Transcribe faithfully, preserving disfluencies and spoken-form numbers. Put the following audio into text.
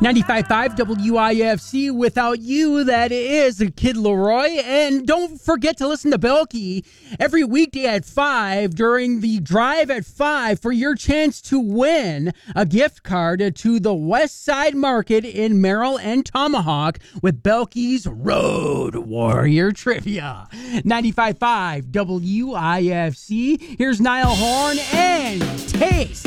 ninety-five point five W I F C, Without You, that is Kid Leroy. And don't forget to listen to Belky every weekday at five during the Drive at five for your chance to win a gift card to the West Side Market in Merrill and Tomahawk with Belky's Road Warrior Trivia. ninety-five point five W I F C. Here's Niall Horn and Taste